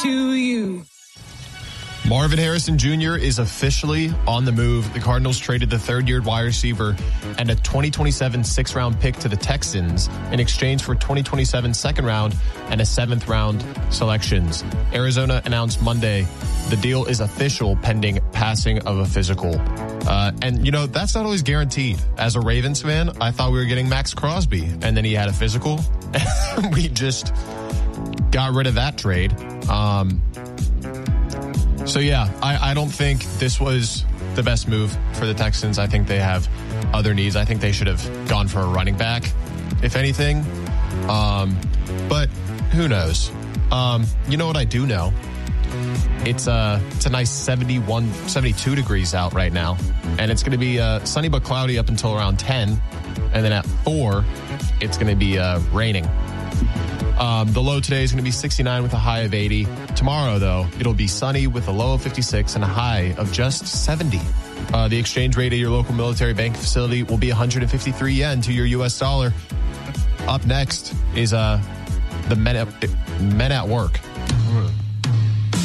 to you. Marvin Harrison Jr. is officially on the move. The Cardinals traded the third-year wide receiver and a 2027 sixth-round pick to the Texans in exchange for 2027 second-round and a seventh-round selections. Arizona announced Monday the deal is official pending passing of a physical. And, you know, that's not always guaranteed. As a Ravens fan, I thought we were getting Max Crosby, and then he had a physical. We just got rid of that trade. So, yeah, I don't think this was the best move for the Texans. I think they have other needs. I think they should have gone for a running back, if anything. But who knows? You know what I do know? It's a nice 72 degrees out right now. And it's going to be sunny but cloudy up until around 10. And then at 4, it's going to be raining. The low today is going to be 69 with a high of 80. Tomorrow, though, it'll be sunny with a low of 56 and a high of just 70. The exchange rate at your local military bank facility will be 153 yen to your U.S. dollar. Up next is the Men at Work.